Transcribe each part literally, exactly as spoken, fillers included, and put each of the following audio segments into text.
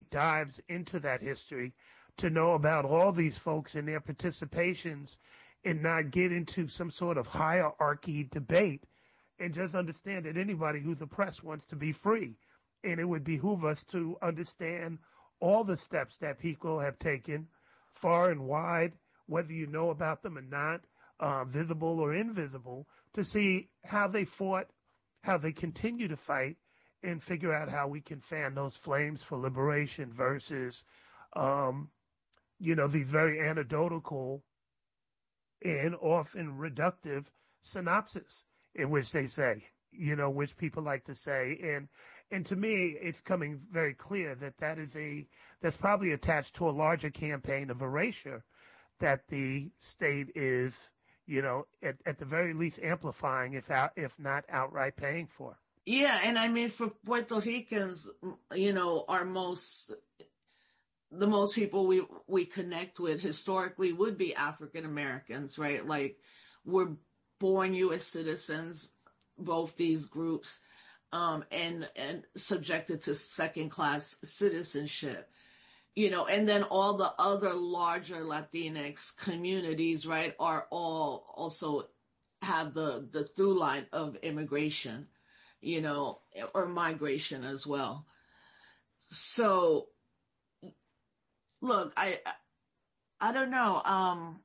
dives into that history to know about all these folks and their participations and not get into some sort of hierarchy debate and just understand that anybody who's oppressed wants to be free. And it would behoove us to understand all the steps that people have taken far and wide, whether you know about them or not, uh, visible or invisible, to see how they fought, how they continue to fight, and figure out how we can fan those flames for liberation versus, um, you know, these very anecdotal and often reductive synopsis in which they say, you know, which people like to say. And, and to me, it's coming very clear that that is a, that's probably attached to a larger campaign of erasure that the state is, you know, at, at the very least amplifying, if out, if not outright paying for. Yeah. And I mean, for Puerto Ricans, you know, our most, the most people we, we connect with historically would be African Americans, right? Like, we're born U S citizens, both these groups, um, and, and subjected to second class citizenship, you know, and then all the other larger Latinx communities, right, are all also have the, the through line of immigration, you know, or migration as well. So, look, I, I don't know. Um,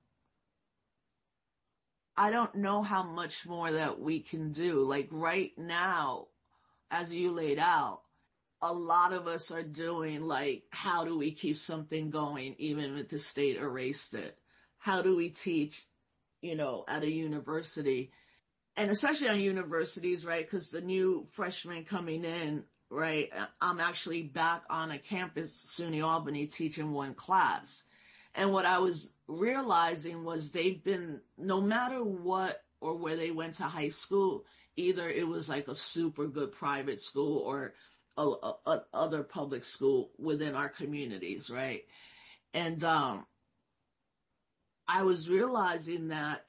I don't know how much more that we can do. Like right now, as you laid out, a lot of us are doing like, how do we keep something going even if the state erased it? How do we teach, you know, at a university? And especially on universities, right? Because the new freshmen coming in, right? I'm actually back on a campus, SUNY Albany, teaching one class. And what I was realizing was they've been, no matter what or where they went to high school, either it was like a super good private school or a, a, a other public school within our communities, right? And um, I was realizing that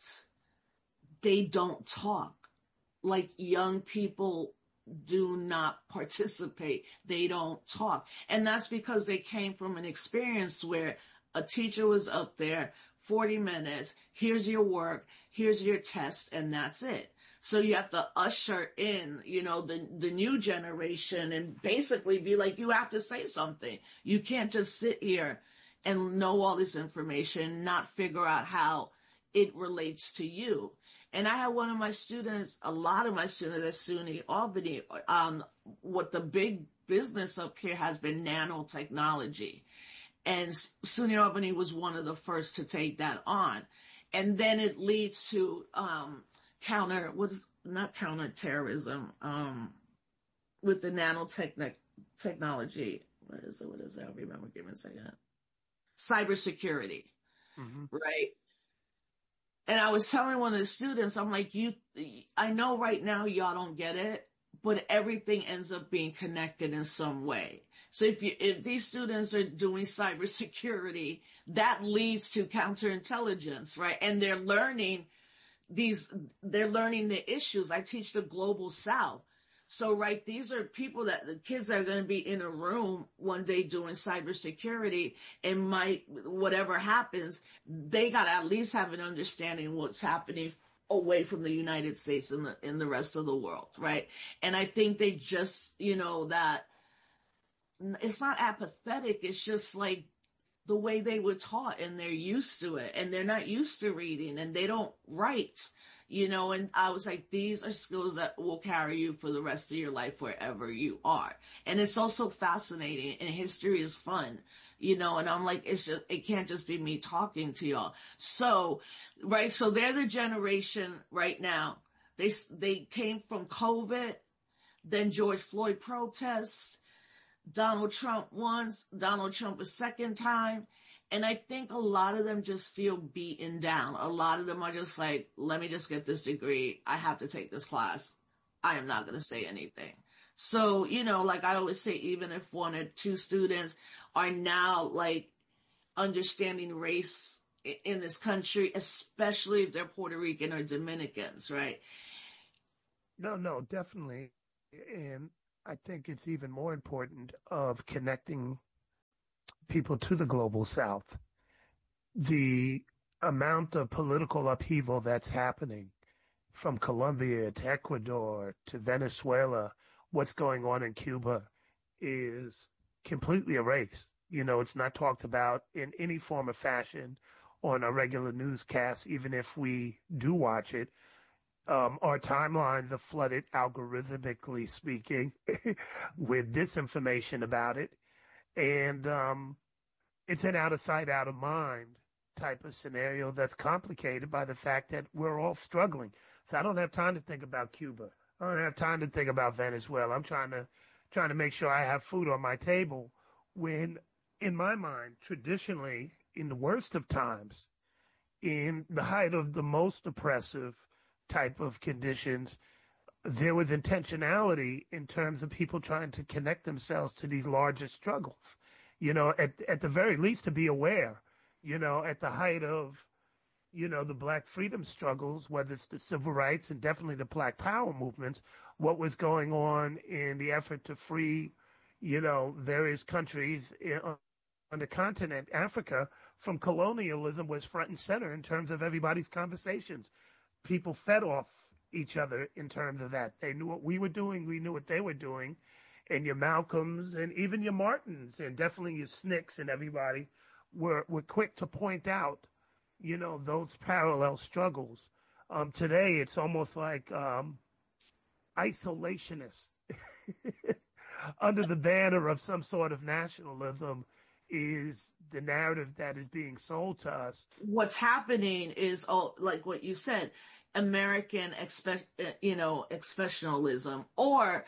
they don't talk. Like young people do not participate. They don't talk. And that's because they came from an experience where a teacher was up there, forty minutes, here's your work, here's your test, and that's it. So you have to usher in, you know, the, the new generation and basically be like, you have to say something. You can't just sit here and know all this information, not figure out how it relates to you. And I had one of my students, a lot of my students at SUNY Albany, um, what the big business up here has been nanotechnology. And SUNY Albany was one of the first to take that on. And then it leads to, um, counter, what is, not counterterrorism, um, with the nanotechnology, technology. What is it? What is it? I remember. Give me a second. Cybersecurity. Mm-hmm. Right? And I was telling one of the students, I'm like, you, I know right now y'all don't get it, but everything ends up being connected in some way. So if you, if these students are doing cybersecurity, that leads to counterintelligence, right? And they're learning these, they're learning the issues. I teach the global South. So, right, these are people that the kids are going to be in a room one day doing cybersecurity and might, whatever happens, they got to at least have an understanding of what's happening away from the United States and the, in the rest of the world, right? And I think they just, you know, that it's not apathetic. It's just like the way they were taught and they're used to it and they're not used to reading and they don't write, you know, and I was like, these are skills that will carry you for the rest of your life wherever you are. And it's also fascinating and history is fun, you know, and I'm like, it's just, it can't just be me talking to y'all. So, right. So they're the generation right now. They, they came from COVID, then George Floyd protests, Donald Trump once, Donald Trump a second time. And I think a lot of them just feel beaten down. A lot of them are just like, let me just get this degree. I have to take this class. I am not going to say anything. So, you know, like I always say, even if one or two students are now like understanding race in this country, especially if they're Puerto Rican or Dominicans, right? No, no, definitely. And I think it's even more important of connecting people to the global south, the amount of political upheaval that's happening from Colombia to Ecuador to Venezuela, what's going on in Cuba is completely erased. You know, it's not talked about in any form or fashion on a regular newscast, even if we do watch it. Um, our timelines are flooded, algorithmically speaking, with disinformation about it. And um, it's an out of sight, out of mind type of scenario that's complicated by the fact that we're all struggling. So I don't have time to think about Cuba. I don't have time to think about Venezuela. I'm trying to trying to make sure I have food on my table when, in my mind, traditionally, in the worst of times, in the height of the most oppressive type of conditions, there was intentionality in terms of people trying to connect themselves to these larger struggles. You know, at at the very least to be aware, you know, at the height of, you know, the black freedom struggles, whether it's the civil rights and definitely the black power movements, what was going on in the effort to free, you know, various countries in, on the continent, Africa, from colonialism was front and center in terms of everybody's conversations. People fed off each other in terms of that. They knew what we were doing. We knew what they were doing. And your Malcolms and even your Martins and definitely your S N C Cs and everybody were, were quick to point out, you know, those parallel struggles. Um, today, it's almost like um, isolationist under the banner of some sort of nationalism is the narrative that is being sold to us. What's happening is, oh, like what you said, American, expe- you know, exceptionalism, or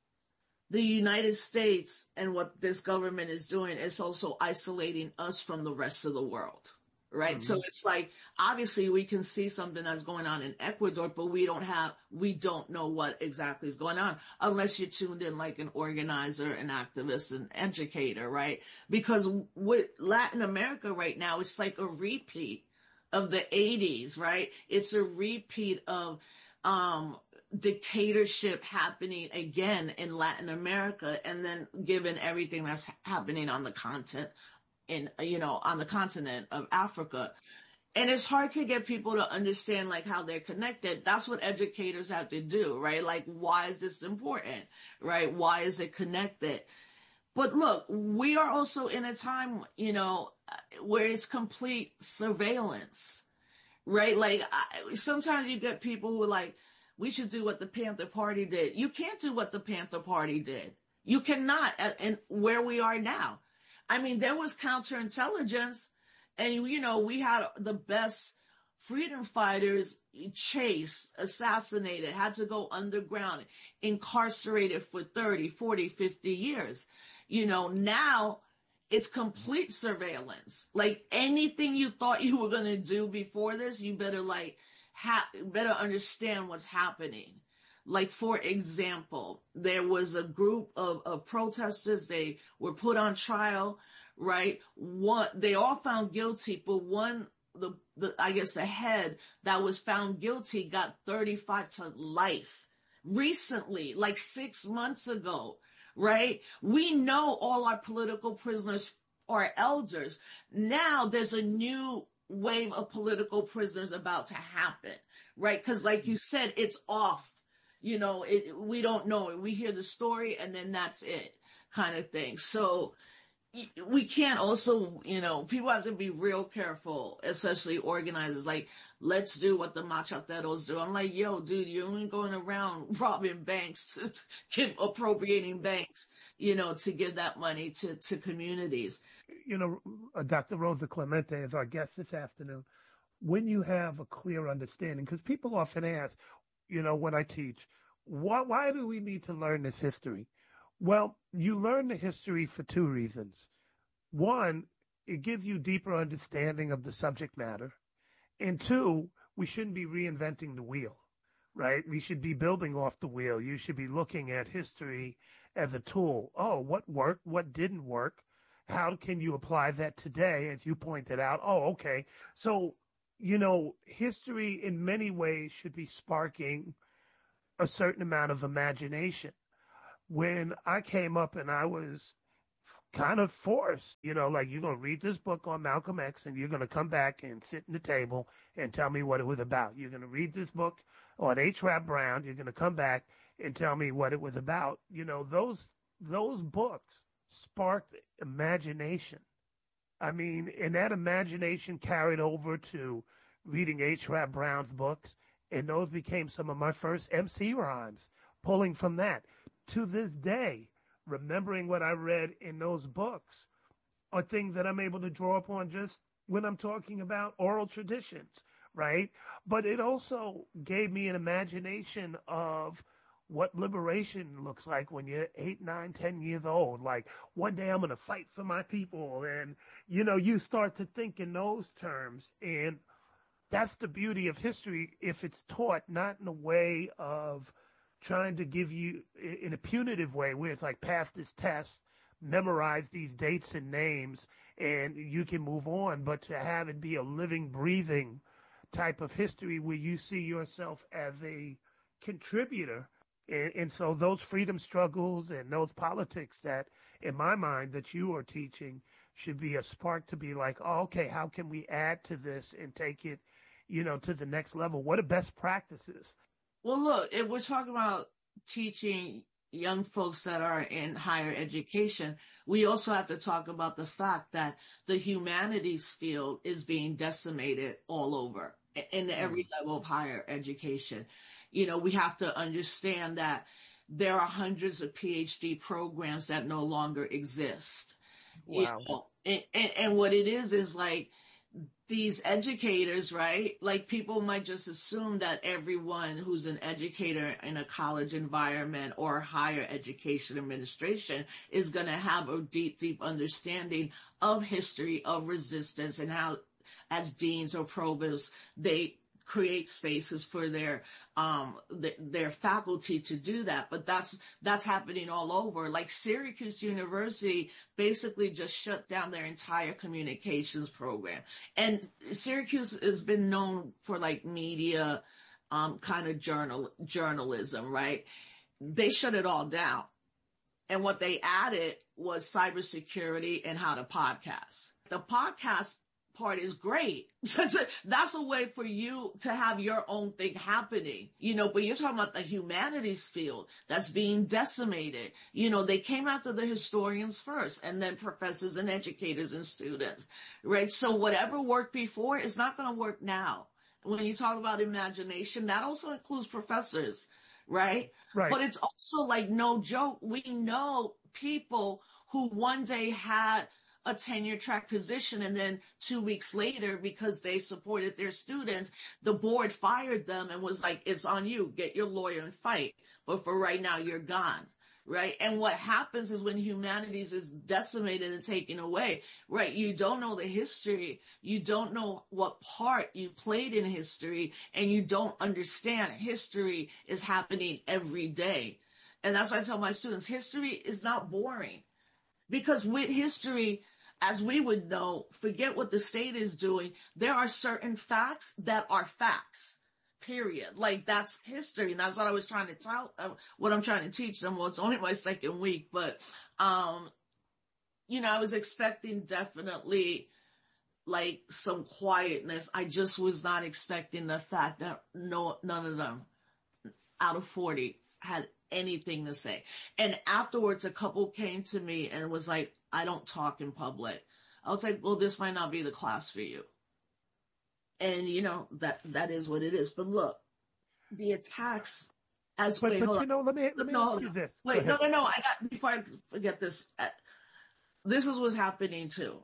the United States and what this government is doing is also isolating us from the rest of the world. Right. Mm-hmm. So it's like, obviously we can see something that's going on in Ecuador, but we don't have, we don't know what exactly is going on unless you're tuned in like an organizer, an activist, an educator, right? Because with Latin America right now, it's like a repeat of the eighties, right? It's a repeat of, um, dictatorship happening again in Latin America. And then given everything that's happening on the continent, in, you know, on the continent of Africa. And it's hard to get people to understand like how they're connected. That's what educators have to do, right? Like, why is this important, right? Why is it connected? But look, we are also in a time, you know, where it's complete surveillance, right? Like I, sometimes you get people who are like, we should do what the Panther Party did. You can't do what the Panther Party did. You cannot, and where we are now. I mean, there was counterintelligence, and, you know, we had the best freedom fighters chased, assassinated, had to go underground, incarcerated for thirty, forty, fifty years. You know, now it's complete surveillance. Like anything you thought you were going to do before this, you better like, ha- better understand what's happening. Like, for example, there was a group of, of protesters. They were put on trial, right? One, they all found guilty, but one, the, the, I guess the head that was found guilty got thirty-five to life recently, like six months ago, right? We know all our political prisoners are elders. Now there's a new wave of political prisoners about to happen, right? Because like you said, it's off. You know, it, we don't know it. We hear the story and then that's it kind of thing. So we can't also, you know, people have to be real careful, especially organizers. Like, let's do what the machateros do. I'm like, yo, dude, you're only going around robbing banks, appropriating banks, you know, to give that money to, to communities. You know, uh, Doctor Rosa Clemente is our guest this afternoon. When you have a clear understanding, because people often ask, you know, when I teach, why, why do we need to learn this history? Well, you learn the history for two reasons. One, it gives you deeper understanding of the subject matter. And two, we shouldn't be reinventing the wheel, right? We should be building off the wheel. You should be looking at history as a tool. Oh, what worked? What didn't work? How can you apply that today? As you pointed out, oh, okay. So, you know, history in many ways should be sparking a certain amount of imagination. When I came up and I was kind of forced, you know, like you're going to read this book on Malcolm X and you're going to come back and sit in the table and tell me what it was about. You're going to read this book on H. Rap Brown. You're going to come back and tell me what it was about. You know, those, those books sparked imagination. I mean, and that imagination carried over to reading H. Rap Brown's books, and those became some of my first M C rhymes, pulling from that. To this day, remembering what I read in those books are things that I'm able to draw upon just when I'm talking about oral traditions, right? But it also gave me an imagination of what liberation looks like when you're eight, nine, ten years old. Like, one day I'm going to fight for my people. And, you know, you start to think in those terms. And that's the beauty of history if it's taught not in a way of trying to give you in a punitive way where it's like pass this test, memorize these dates and names, and you can move on, but to have it be a living, breathing type of history where you see yourself as a contributor. And, and so those freedom struggles and those politics that, in my mind, that you are teaching should be a spark to be like, oh, okay, how can we add to this and take it, you know, to the next level? What are best practices? Well, look, if we're talking about teaching young folks that are in higher education, we also have to talk about the fact that the humanities field is being decimated all over in every level of higher education. You know, we have to understand that there are hundreds of PhD programs that no longer exist. Wow. You know, and, and, and what it is is like, these educators, right? Like, people might just assume that everyone who's an educator in a college environment or higher education administration is going to have a deep, deep understanding of history, of resistance, and how, as deans or provosts, they create spaces for their um th- their faculty to do that. But that's that's happening all over. Like, Syracuse University basically just shut down their entire communications program, and Syracuse has been known for like media um kind of journal journalism, right? They shut it all down, and what they added was cybersecurity and how to podcast. The podcast part is great. That's a way for you to have your own thing happening, you know, but you're talking about the humanities field that's being decimated. You know, they came after the historians first, and then professors and educators and students, right? So whatever worked before is not going to work now. When you talk about imagination, that also includes professors, right? Right. But it's also like, no joke. We know people who one day had a tenure track position, and then two weeks later, because they supported their students, the board fired them and was like, it's on you, get your lawyer and fight. But for right now, you're gone, right? And what happens is when humanities is decimated and taken away, right, you don't know the history, you don't know what part you played in history, and you don't understand history is happening every day. And that's why I tell my students, history is not boring. Because with history, as we would know, forget what the state is doing, there are certain facts that are facts, period. Like, that's history. And that's what I was trying to tell, uh, what I'm trying to teach them. Well, it's only my second week, but, um, you know, I was expecting definitely like some quietness. I just was not expecting the fact that no, none of them out of forty had anything to say. And afterwards, a couple came to me and was like, I don't talk in public. I was like, well, this might not be the class for you. And, you know, that that is what it is. But look, the attacks as but, wait, but hold you on. know, let me let me no, ask you this. Wait, no, no, no. I got before I forget this. Uh, this is what's happening too.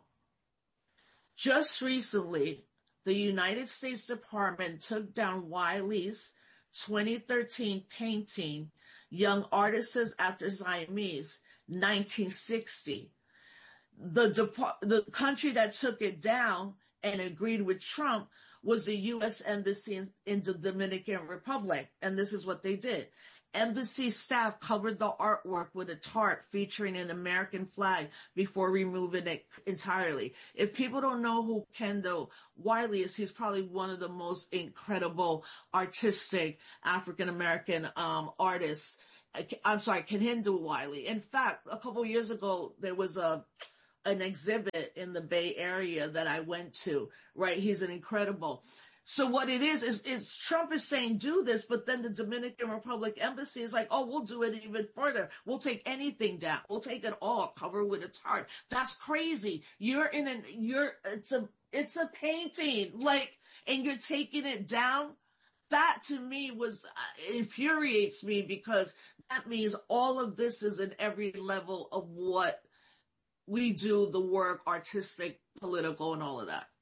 Just recently, the United States Department took down Wiley's twenty thirteen painting, Young Artists After Siamese, nineteen sixty. The, depart- the country that took it down and agreed with Trump was the U S Embassy in, in the Dominican Republic. And this is what they did. Embassy staff covered the artwork with a tarp featuring an American flag before removing it entirely. If people don't know who Kendall Wiley is, he's probably one of the most incredible artistic African-American um, artists I'm sorry, Kehinde Wiley. In fact, a couple of years ago, there was a, an exhibit in the Bay Area that I went to, right? He's an incredible. So what it is, is, is Trump is saying do this, but then the Dominican Republic embassy is like, oh, we'll do it even further. We'll take anything down. We'll take it all, cover with a tarp. That's crazy. You're in an, you're, it's a, it's a painting, like, and you're taking it down. That to me was, uh, infuriates me, because that means all of this is in every level of what we do, the work, artistic, political, and all of that.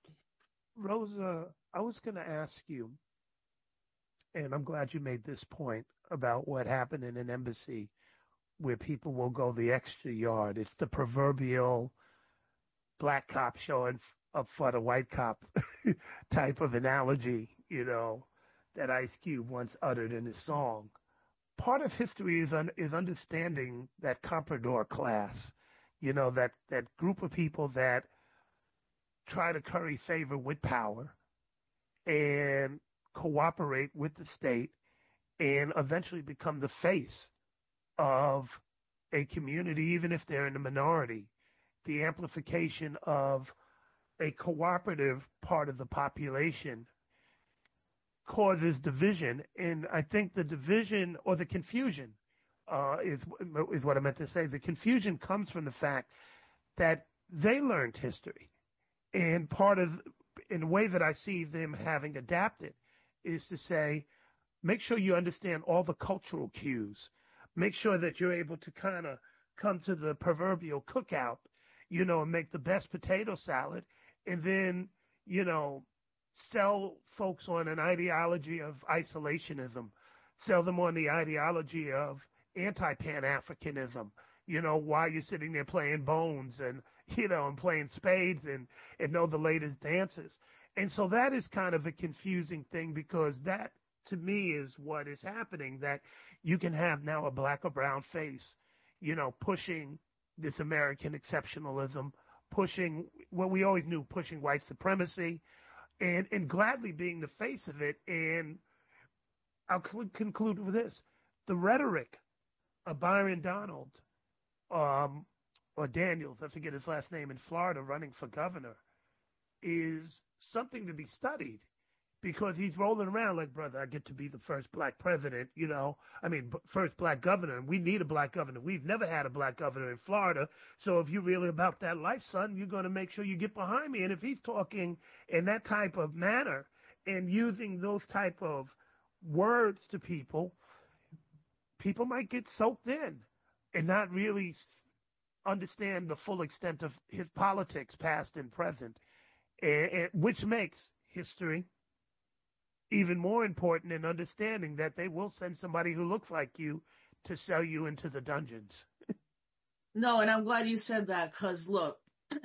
Rosa, I was going to ask you, and I'm glad you made this point about what happened in an embassy where people will go the extra yard. It's the proverbial black cop showing up for the white cop type of analogy, you know, that Ice Cube once uttered in his song. Part of history is un- is understanding that comprador class, you know, that, that group of people that try to curry favor with power and cooperate with the state and eventually become the face of a community, even if they're in the minority. The amplification of a cooperative part of the population causes division. And I think the division, or the confusion, uh, is, is what I meant to say. The confusion comes from the fact that they learned history. And part of, in the way that I see them having adapted, is to say, make sure you understand all the cultural cues. Make sure that you're able to kind of come to the proverbial cookout, you know, and make the best potato salad, and then, you know, sell folks on an ideology of isolationism, sell them on the ideology of anti-Pan-Africanism, you know, while you're sitting there playing bones and, you know, and playing spades and, and know the latest dances. And so that is kind of a confusing thing, because that, to me, is what is happening, that you can have now a black or brown face, you know, pushing this American exceptionalism, pushing what we always knew, pushing white supremacy, and, and gladly being the face of it. And I'll cl- conclude with this. The rhetoric of Byron Donald, um, or Daniels, I forget his last name, in Florida running for governor, is something to be studied, because he's rolling around like, brother, I get to be the first black president, you know, I mean, b- first black governor, and we need a black governor. We've never had a black governor in Florida. So if you're really about that life, son, you're going to make sure you get behind me. And if he's talking in that type of manner and using those type of words to people, people might get soaked in and not really understand the full extent of his politics, past and present, and, and, which makes history even more important in understanding that they will send somebody who looks like you to sell you into the dungeons. No, and I'm glad you said that, because look,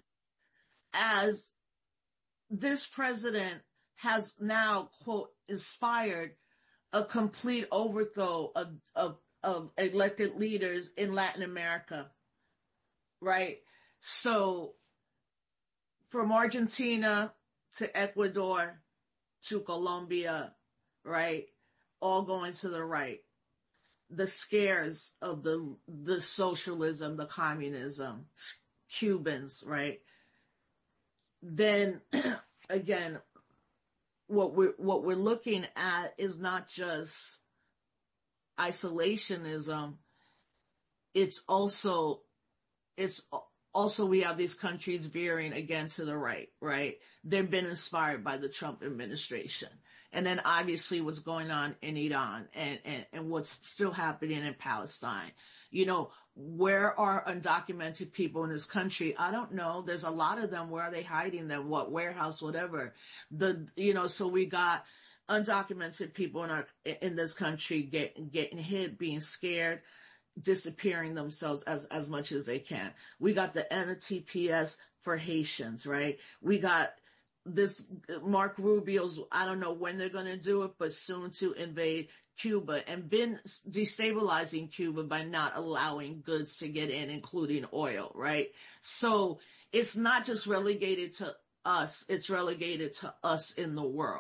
as this president has now, quote, inspired a complete overthrow of, of, of elected leaders in Latin America, right? So from Argentina to Ecuador to Colombia, right? All going to the right. The scares of the, the socialism, the communism, Cubans, right? Then again, what we're, what we're looking at is not just isolationism. It's also, it's also, we have these countries veering again to the right, right? They've been inspired by the Trump administration. And then obviously what's going on in Iran and, and, and what's still happening in Palestine. You know, where are undocumented people in this country? I don't know. There's a lot of them. Where are they hiding them? What warehouse, whatever. The, you know, so we got undocumented people in our, in this country get, getting hit, being scared, disappearing themselves as, as much as they can. We got the N T P S for Haitians, right? We got this Mark Rubio's, I don't know when they're going to do it, but soon to invade Cuba, and been destabilizing Cuba by not allowing goods to get in, including oil, right? So it's not just relegated to us, it's relegated to us in the world.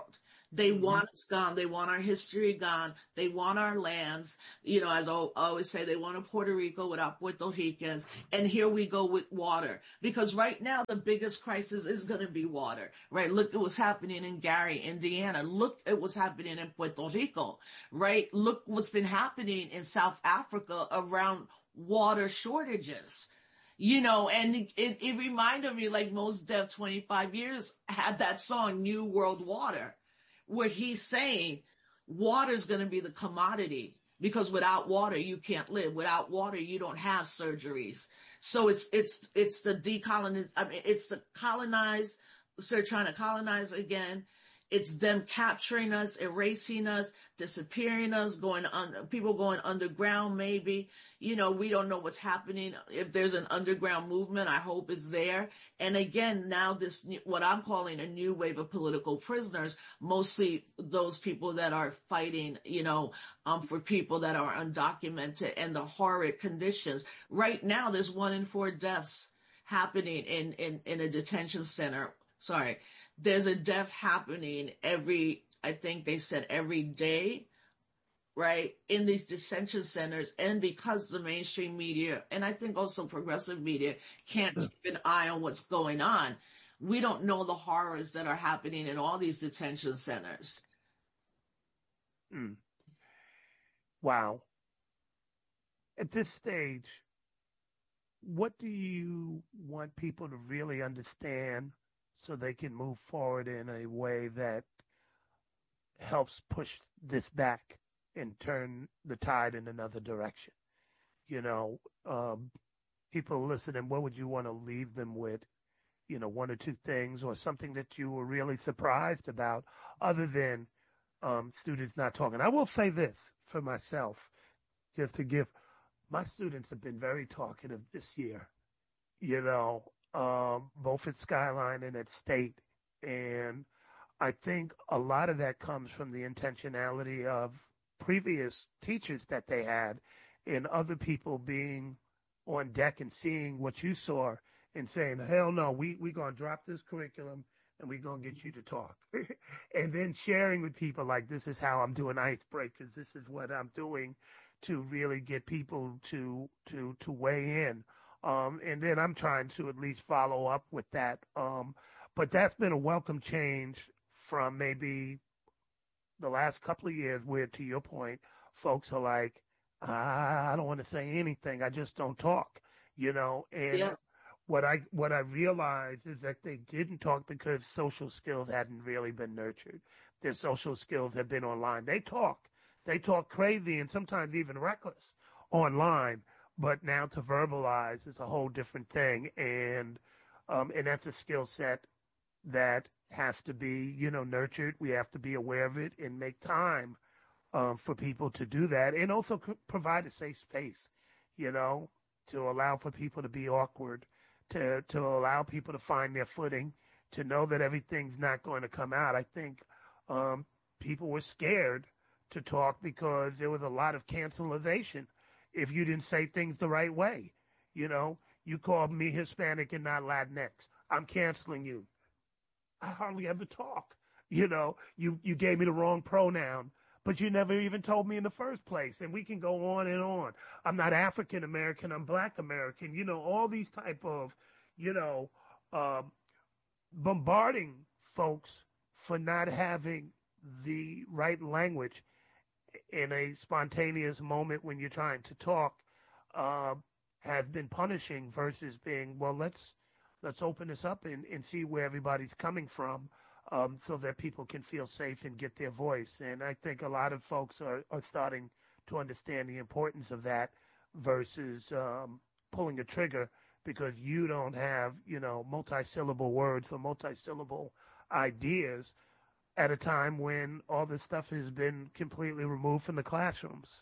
They Mm-hmm. want us gone. They want our history gone. They want our lands. You know, as I always say, they want a Puerto Rico without Puerto Ricans. And here we go with water. Because right now, the biggest crisis is going to be water, right? Look at what's happening in Gary, Indiana. Look at what's happening in Puerto Rico, right? Look what's been happening in South Africa around water shortages. You know, and it, it reminded me, like Mos Def twenty-five years had that song, New World Water, where he's saying water is going to be the commodity because without water, you can't live. Without water, you don't have surgeries. So it's, it's, it's the decolonize, I mean, it's the colonize, so they're trying to colonize again. It's them capturing us, erasing us, disappearing us, going on, people going underground maybe. You know, we don't know what's happening. If there's an underground movement, I hope it's there. And again, now this, what I'm calling a new wave of political prisoners, mostly those people that are fighting, you know, um, for people that are undocumented and the horrid conditions. Right now, there's one in four deaths happening in, in, in a detention center. Sorry. There's a death happening every, I think they said every day, right, in these detention centers. And because the mainstream media, and I think also progressive media, can't keep an eye on what's going on, we don't know the horrors that are happening in all these detention centers. Mm. Wow. At this stage, what do you want people to really understand so they can move forward in a way that helps push this back and turn the tide in another direction? You know, um, people listening, what would you want to leave them with? You know, one or two things or something that you were really surprised about other than um, students not talking. I will say this for myself, just to give, my students have been very talkative this year, you know, um, both at Skyline and at State. And I think a lot of that comes from the intentionality of previous teachers that they had and other people being on deck and seeing what you saw and saying, hell no, we, we going to drop this curriculum and we're going to get you to talk. And then sharing with people like, this is how I'm doing icebreakers. This is what I'm doing to really get people to, to, to weigh in. Um, and then I'm trying to at least follow up with that. Um, but that's been a welcome change from maybe the last couple of years where, to your point, folks are like, I don't want to say anything. I just don't talk, you know. And Yeah. what I what I realized is that they didn't talk because social skills hadn't really been nurtured. Their social skills had been online. They talk. They talk crazy and sometimes even reckless online. But now to verbalize is a whole different thing. And um, and that's a skill set that has to be, you know, nurtured. We have to be aware of it and make time um, for people to do that, and also c- provide a safe space, you know, to allow for people to be awkward, to to allow people to find their footing, to know that everything's not going to come out. I think um, people were scared to talk because there was a lot of cancelization if you didn't say things the right way. You know, you called me Hispanic and not Latinx, I'm canceling you. I hardly ever talk. You know, you, you gave me the wrong pronoun, but you never even told me in the first place. And we can go on and on. I'm not African American, I'm Black American. You know, all these type of, you know, um, bombarding folks for not having the right language in a spontaneous moment when you're trying to talk uh, has been punishing versus being, well, let's let's open this up and, and see where everybody's coming from um, so that people can feel safe and get their voice. And I think a lot of folks are, are starting to understand the importance of that versus um, pulling a trigger because you don't have, you know, multi-syllable words or multi-syllable ideas at a time when all this stuff has been completely removed from the classrooms.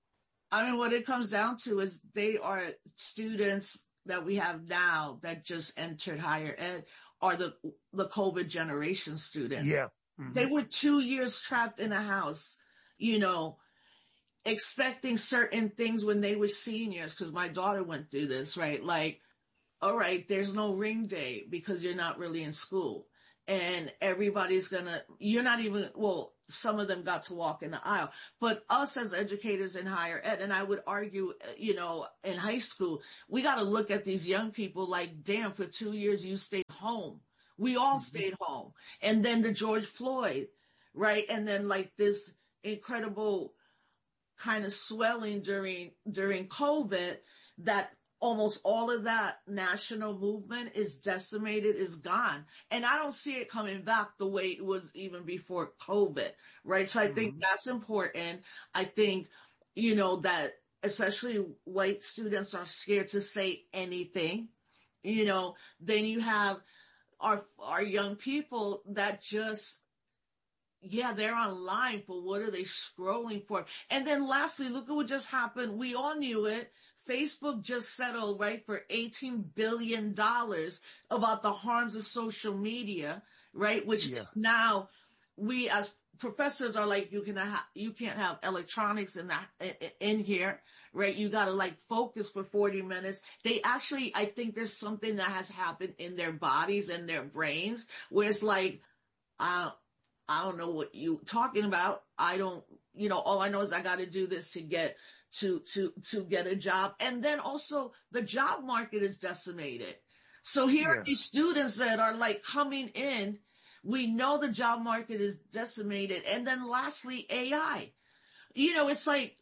I mean, what it comes down to is they are students that we have now that just entered higher ed are the the COVID generation students. Yeah. Mm-hmm. They were two years trapped in a house, you know, expecting certain things when they were seniors, because my daughter went through this, right? Like, all right, there's no ring day because you're not really in school. and everybody's gonna, you're not even, well, some of them got to walk in the aisle, but us as educators in higher ed, and I would argue, you know, in high school, we got to look at these young people like, damn, for two years you stayed home. We all mm-hmm. stayed home. And then the George Floyd, right? And then like this incredible kind of swelling during, during COVID that almost all of that national movement is decimated, is gone. And I don't see it coming back the way it was even before COVID, right? So I mm-hmm. think that's important. I think, you know, that especially white students are scared to say anything, you know, then you have our, our young people that just, yeah, they're online, but what are they scrolling for? And then lastly, look at what just happened. We all knew it. Facebook just settled, right, for eighteen billion dollars about the harms of social media, right? Which yeah. is now, we as professors are like, you can ha- you can't have electronics in that, in here, right? You got to like focus for forty minutes. They actually, I think there's something that has happened in their bodies and their brains where it's like, uh, I don't know what you talking about. I don't, you know, all I know is I got to do this to get to, to, to get a job. And then also the job market is decimated. So here yeah. are these students that are like coming in. We know the job market is decimated. And then lastly, A I. You know, it's like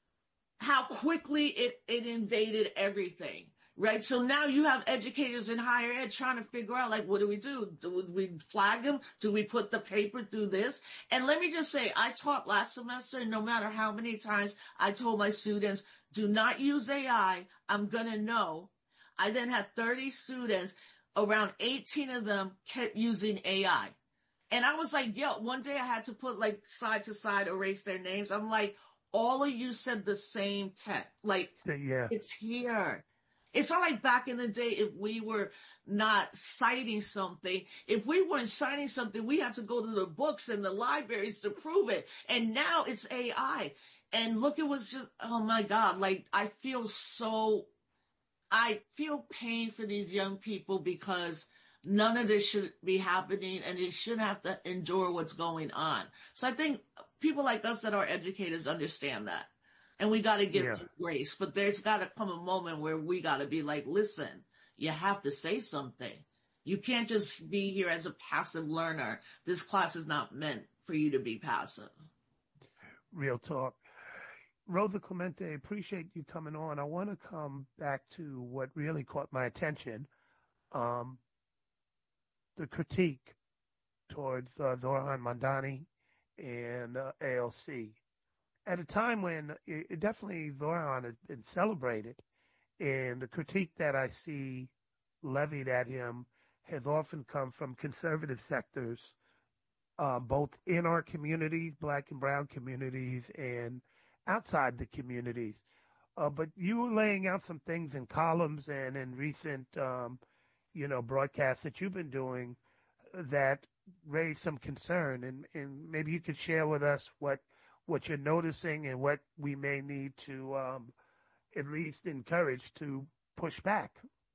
how quickly it, it invaded everything. Right. So now you have educators in higher ed trying to figure out, like, what do we do? Do we flag them? Do we put the paper through this? And let me just say, I taught last semester, and no matter how many times I told my students, do not use A I. I'm going to know. I then had thirty students, around eighteen of them kept using A I. And I was like, yo, one day I had to put like side to side, erase their names. I'm like, all of you said the same text. Like, yeah. It's here. It's not like back in the day if we were not citing something. If we weren't citing something, we had to go to the books and the libraries to prove it. And now it's A I. And look, it was just, oh my God, like I feel so, I feel pain for these young people because none of this should be happening and they shouldn't have to endure what's going on. So I think people like us that are educators understand that. And we got to give yeah. them grace, but there's got to come a moment where we got to be like, listen, you have to say something. You can't just be here as a passive learner. This class is not meant for you to be passive. Real talk. Rosa Clemente, appreciate you coming on. I want to come back to what really caught my attention. Um, the critique towards uh, Zohran Mamdani and uh, A L C. At a time when it, it definitely Zohran has been celebrated, and the critique that I see levied at him has often come from conservative sectors, uh, both in our communities, black and brown communities, and outside the communities. Uh, but you were laying out some things in columns and in recent, um, you know, broadcasts that you've been doing that raised some concern, and, and maybe you could share with us what what you're noticing and what we may need to um, at least encourage to push back.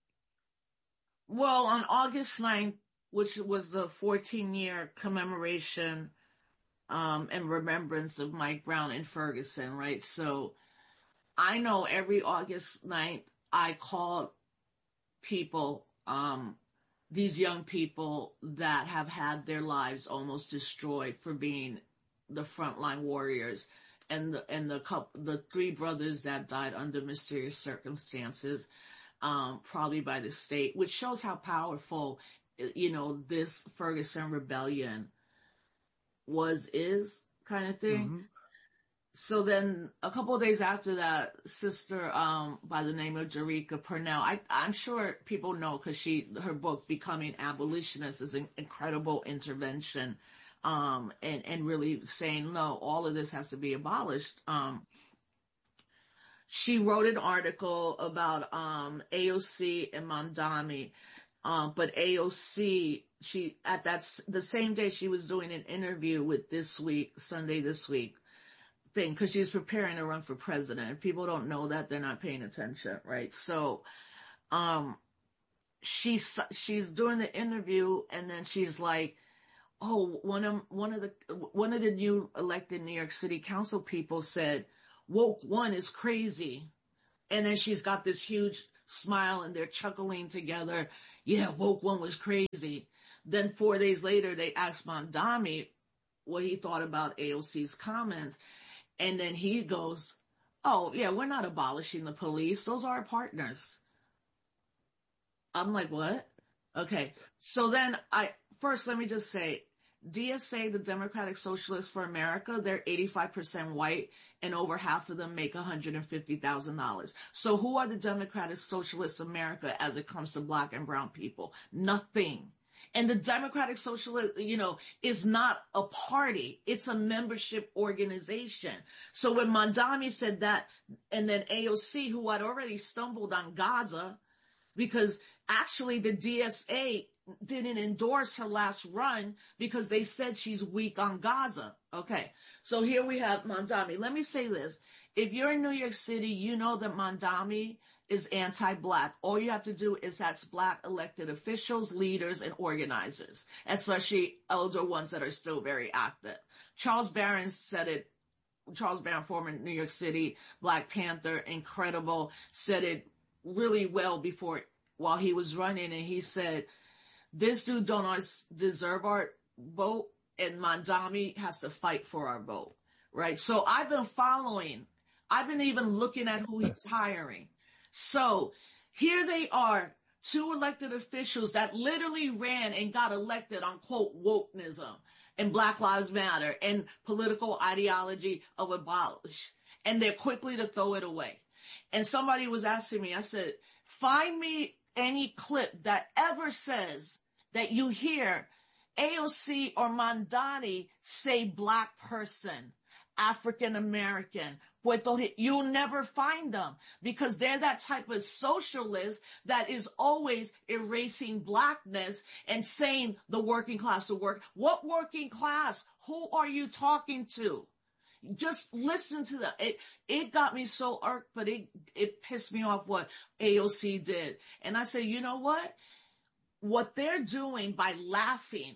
Well, on August ninth, which was the fourteen-year commemoration um, and remembrance of Mike Brown in Ferguson, right? So I know every August ninth, I call people, um, these young people that have had their lives almost destroyed for being the frontline warriors, and the, and the couple, the three brothers that died under mysterious circumstances, um, probably by the state, which shows how powerful, you know, this Ferguson rebellion was, is kind of thing. Mm-hmm. So then a couple of days after that, sister, um, by the name of Jericka Purnell, I, I'm sure people know because she, her book, Becoming Abolitionist, is an incredible intervention. Um, and, and really saying, no, all of this has to be abolished. Um, she wrote an article about, um, A O C and Mamdani. Um, but A O C, she, at that, the same day she was doing an interview with This Week, Sunday This Week thing, cause she's preparing to run for president. If people don't know that, they're not paying attention, right? So, um, she's, she's doing the interview and then she's like, oh, one of, one of the, one of the new elected New York City Council people said, woke one is crazy. And then she's got this huge smile and they're chuckling together. Yeah, woke one was crazy. Then four days later, they asked Mamdani what he thought about A O C's comments. And then he goes, oh, yeah, we're not abolishing the police. Those are our partners. I'm like, what? Okay. So then I, first, let me just say, D S A, the Democratic Socialists for America, they're eighty-five percent white and over half of them make one hundred fifty thousand dollars. So who are the Democratic Socialists America as it comes to black and brown people? Nothing. And the Democratic Socialist, you know, is not a party. It's a membership organization. So when Mamdani said that, and then A O C, who had already stumbled on Gaza, because actually the D S A didn't endorse her last run because they said she's weak on Gaza. Okay. So here we have Mamdani. Let me say this. If you're in New York City, you know that Mamdani is anti-black. All you have to do is ask black elected officials, leaders, and organizers, especially elder ones that are still very active. Charles Barron said it. Charles Barron, former New York City Black Panther, incredible, said it really well before while he was running, and he said, this dude don't deserve our vote, and Mamdani has to fight for our vote, right? So I've been following. I've been even looking at who he's hiring. So here they are, two elected officials that literally ran and got elected on, quote, wokenism and Black Lives Matter and political ideology of abolish. And they're quickly to throw it away. And somebody was asking me, I said, find me any clip that ever says that you hear A O C or Mamdani say black person, African American, Puerto Rican. You'll never find them because they're that type of socialist that is always erasing blackness and saying the working class will work. What working class? Who are you talking to? Just listen to them. It, it got me so irked, but it, it pissed me off what A O C did. And I said, you know what? What they're doing by laughing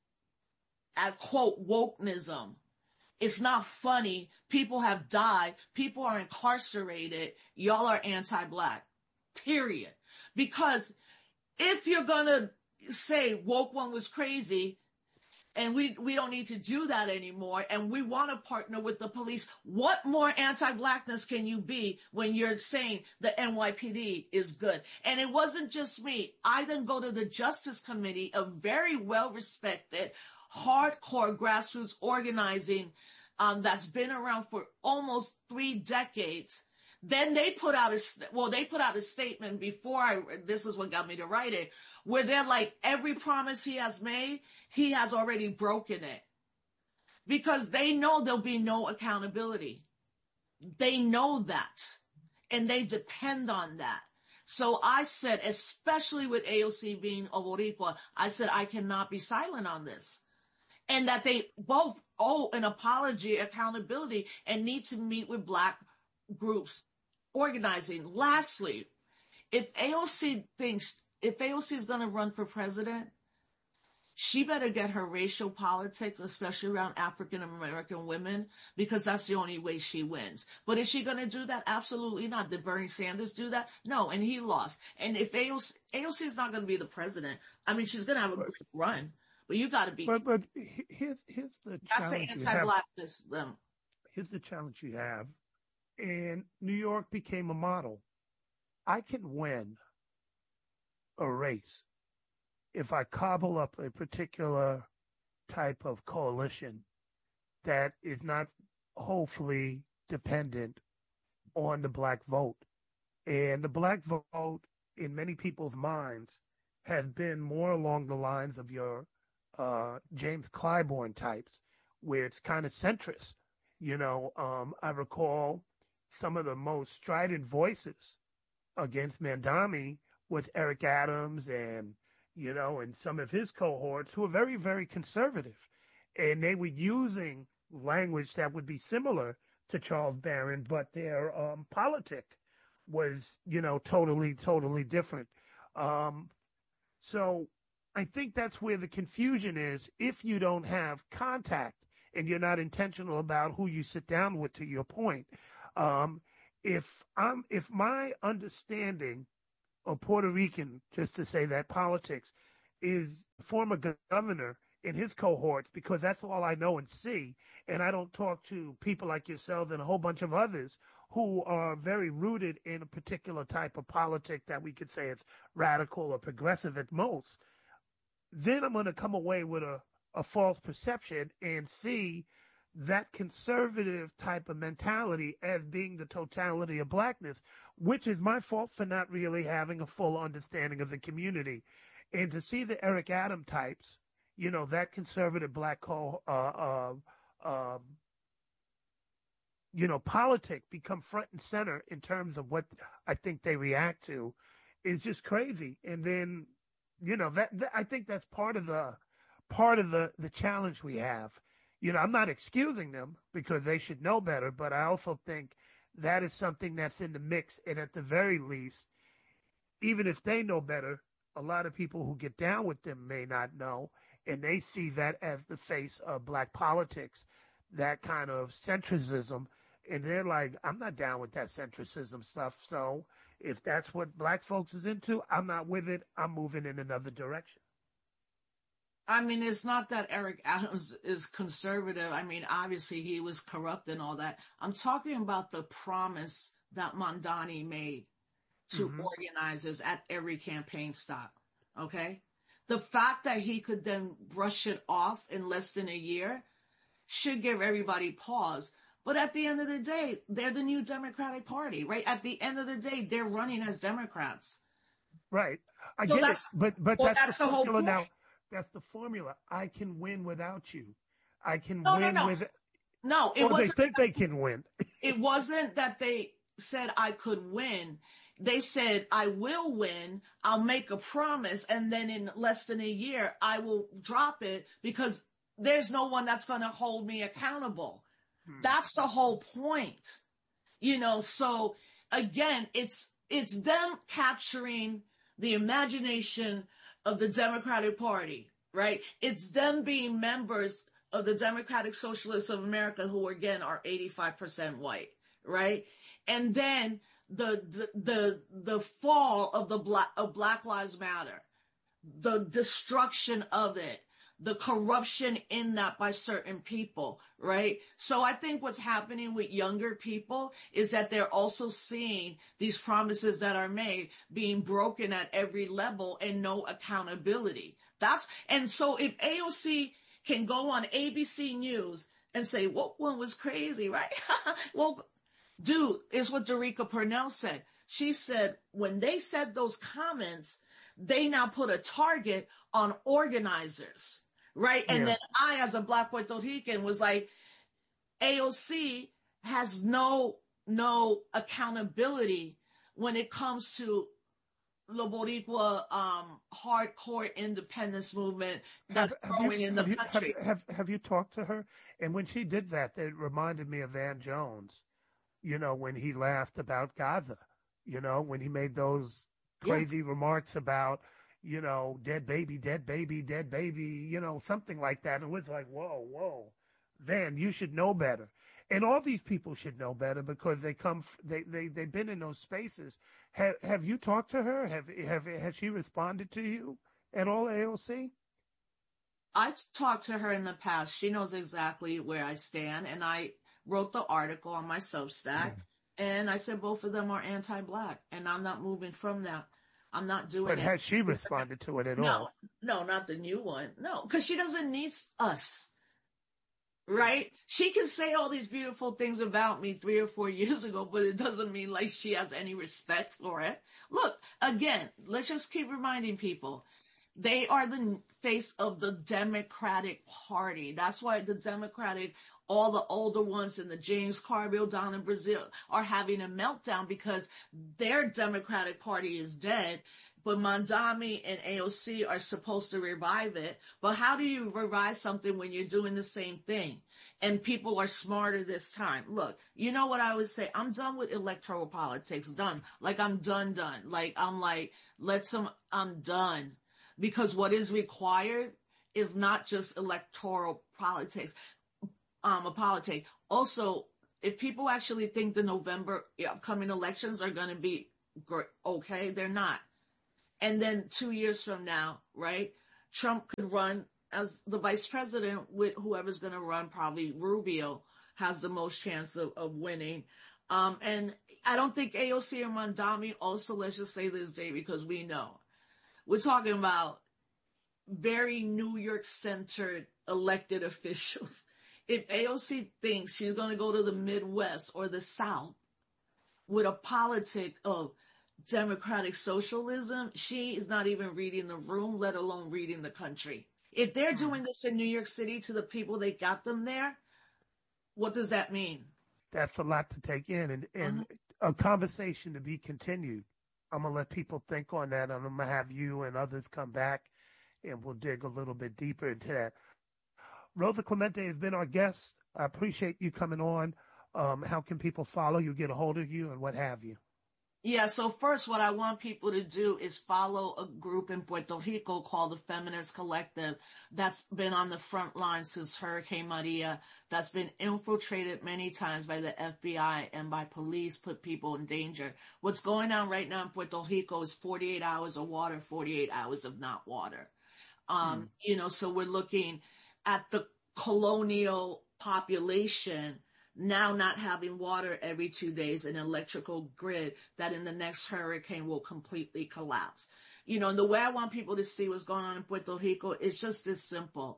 at, quote, wokenism, it's not funny. People have died. People are incarcerated. Y'all are anti-black, period. Because if you're going to say woke one was crazy, and we, we don't need to do that anymore. And we want to partner with the police. What more anti-blackness can you be when you're saying the N Y P D is good? And it wasn't just me. I then go to the Justice Committee, a very well-respected, hardcore grassroots organizing, um, that's been around for almost three decades. Then they put out a, well, they put out a statement before I, this is what got me to write it, where they're like, every promise he has made, he has already broken it. Because they know there'll be no accountability. They know that. And they depend on that. So I said, especially with A O C being a Boricua, I said, I cannot be silent on this. And that they both owe an apology, accountability, and need to meet with black groups organizing. Lastly, if A O C thinks, if A O C is going to run for president, she better get her racial politics, especially around African American women, because that's the only way she wins. But is she going to do that? Absolutely not. Did Bernie Sanders do that? No, and he lost. And if A O C, A O C is not going to be the president, I mean, she's going to have a good run, but you got to be. But, but here's, here's the that's the challenge. anti-blackness. Um, here's the challenge you have. And New York became a model. I can win a race if I cobble up a particular type of coalition that is not hopefully dependent on the black vote. And the black vote, in many people's minds, has been more along the lines of your uh, James Clyburn types, where it's kind of centrist. You know, um, I recall some of the most strident voices against Mamdani with Eric Adams and, you know, and some of his cohorts who are very, very conservative. And they were using language that would be similar to Charles Barron, but their um, politic was, you know, totally, totally different. Um, So I think that's where the confusion is. If you don't have contact and you're not intentional about who you sit down with, to your point, um, if I'm, if my understanding of Puerto Rican, just to say that politics, is former governor in his cohorts, because that's all I know and see, and I don't talk to people like yourself and a whole bunch of others who are very rooted in a particular type of politic that we could say it's radical or progressive at most, then I'm going to come away with a, a false perception and see that conservative type of mentality as being the totality of blackness, which is my fault for not really having a full understanding of the community. And to see the Eric Adam types, you know, that conservative black co- uh, uh, um, you know, politic become front and center in terms of what I think they react to is just crazy. And then, you know, that, that I think that's part of the part of the, the challenge we have. You know, I'm not excusing them because they should know better, but I also think that is something that's in the mix. And at the very least, even if they know better, a lot of people who get down with them may not know, and they see that as the face of black politics, that kind of centricism. And they're like, I'm not down with that centricism stuff. So if that's what black folks is into, I'm not with it. I'm moving in another direction. I mean, it's not that Eric Adams is conservative. I mean, obviously he was corrupt and all that. I'm talking about the promise that Mamdani made to mm-hmm. organizers at every campaign stop. Okay. The fact that he could then brush it off in less than a year should give everybody pause. But at the end of the day, they're the new Democratic Party, right? At the end of the day, they're running as Democrats. Right. I so get it. But, but well, that's, that's the, the whole point. Now. That's the formula. I can win without you. I can no, win no, no. with. No, it or wasn't. They think they can win. It wasn't that they said I could win. They said I will win. I'll make a promise, and then in less than a year, I will drop it because there's no one that's going to hold me accountable. Hmm. That's the whole point, you know. So again, it's it's them capturing the imagination of the Democratic Party, right? It's them being members of the Democratic Socialists of America, who again are eighty-five percent white, right? And then the, the, the, the fall of the black, of Black Lives Matter, the destruction of it, the corruption in that by certain people, right? So I think what's happening with younger people is that they're also seeing these promises that are made being broken at every level and no accountability. That's, and so if A O C can go on A B C News and say, what one was crazy, right? Well, dude, is what Derica Purnell said. She said, when they said those comments, they now put a target on organizers. Right. And yeah. Then I, as a black Puerto Rican, was like, A O C has no, no accountability when it comes to the Boricua, um, hardcore independence movement that's have, growing you, in the have country. You, have, have, have you talked to her? And when she did that, it reminded me of Van Jones, you know, when he laughed about Gaza, you know, when he made those crazy yeah. remarks about, you know, dead baby, dead baby, dead baby, you know, something like that. And it was like, whoa, whoa, Van, you should know better. And all these people should know better because they come, they, they, they've been in those spaces. Have, have you talked to her? Have, have, has she responded to you at all, A O C? I talked to her in the past. She knows exactly where I stand. And I wrote the article on my Substack yeah. and I said both of them are anti-black and I'm not moving from that. I'm not doing but it. But has she responded to it at no, all? No, not the new one. No, because she doesn't need us, right? She can say all these beautiful things about me three or four years ago, but it doesn't mean like she has any respect for it. Look, again, let's just keep reminding people. They are the face of the Democratic Party. That's why the Democratic, all the older ones in the James Carville down in Brazil are having a meltdown because their Democratic Party is dead, but Mamdani and A O C are supposed to revive it. But how do you revive something when you're doing the same thing? And people are smarter this time. Look, you know what I would say? I'm done with electoral politics. Done. Like I'm done, done. Like I'm like, let's some, I'm done. because what is required is not just electoral politics, um, a politic. Also, if people actually think the November upcoming elections are going to be great, okay, they're not. And then two years from now, right, Trump could run as the vice president with whoever's going to run. Probably Rubio has the most chance of, of winning. Um, and I don't think A O C or Mondami also, let's just say this day, because we know we're talking about very New York centered elected officials. If A O C thinks she's going to go to the Midwest or the South with a politic of democratic socialism, she is not even reading the room, let alone reading the country. If they're doing this in New York City to the people that got them there, what does that mean? That's a lot to take in, and, and uh-huh. a conversation to be continued. I'm going to let people think on that, and I'm going to have you and others come back, and we'll dig a little bit deeper into that. Rosa Clemente has been our guest. I appreciate you coming on. Um, how can people follow you, get a hold of you, and what have you? Yeah, so first what I want people to do is follow a group in Puerto Rico called the Feminist Collective that's been on the front line since Hurricane Maria, that's been infiltrated many times by the F B I and by police, put people in danger. What's going on right now in Puerto Rico is forty-eight hours of water, forty-eight hours of not water. Um, mm. You know, so we're looking at the colonial population now not having water every two days, an electrical grid that in the next hurricane will completely collapse. You know, and the way I want people to see what's going on in Puerto Rico is just this simple.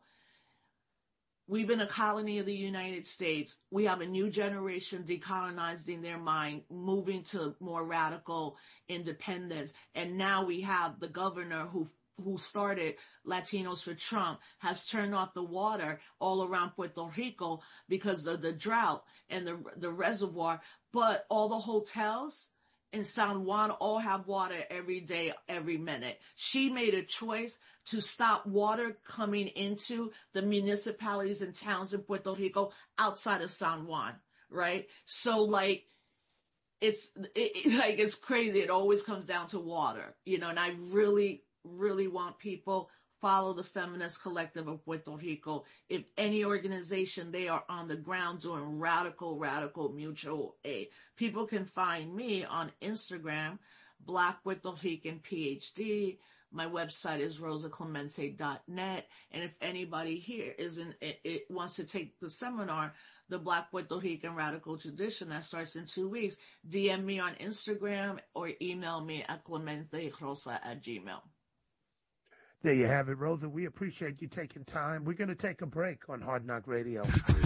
We've been a colony of the United States. We have a new generation decolonizing their mind, moving to more radical independence. And now we have the governor who who started Latinos for Trump has turned off the water all around Puerto Rico because of the drought and the the reservoir. But all the hotels in San Juan all have water every day, every minute. She made a choice to stop water coming into the municipalities and towns in Puerto Rico outside of San Juan, right? So like, it's, it, like, it's crazy. It always comes down to water, you know, and I really, really want people follow the Feminist Collective of Puerto Rico. If any organization, they are on the ground doing radical, radical mutual aid. People can find me on Instagram, Black Puerto Rican PhD. My website is rosa clemente dot net. And if anybody here isn't, it, it wants to take the seminar, the Black Puerto Rican Radical Tradition, that starts in two weeks, D M me on Instagram or email me at clementerosa at gmail. There you have it, Rosa. We appreciate you taking time. We're going to take a break on Hard Knock Radio.